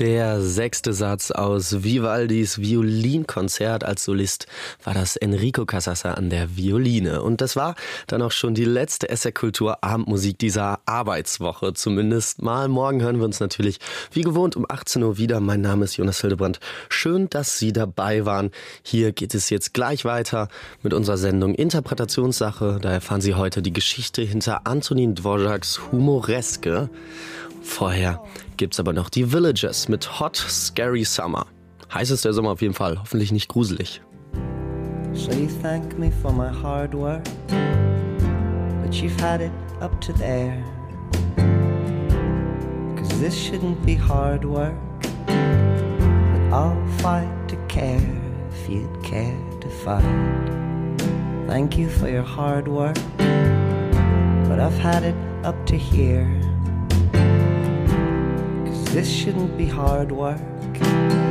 Der 6. Satz aus Vivaldis Violinkonzert. Als Solist war das Enrico Casassa an der Violine. Und das war dann auch schon die letzte SR Kultur Abendmusik dieser Arbeitswoche. Zumindest mal. Morgen hören wir uns natürlich wie gewohnt um 18 Uhr wieder. Mein Name ist Jonas Hildebrand. Schön, dass Sie dabei waren. Hier geht es jetzt gleich weiter mit unserer Sendung Interpretationssache. Da erfahren Sie heute die Geschichte hinter Antonin Dvořáks Humoreske. Vorher gibt's aber noch die Villagers mit Hot Scary Summer. Heiß ist der Sommer auf jeden Fall, hoffentlich nicht gruselig. So you thank me for my hard work, but you've had it up to there. 'Cause this shouldn't be hard work, but I'll fight to care if you'd care to fight. Thank you for your hard work, but I've had it up to here. This shouldn't be hard work.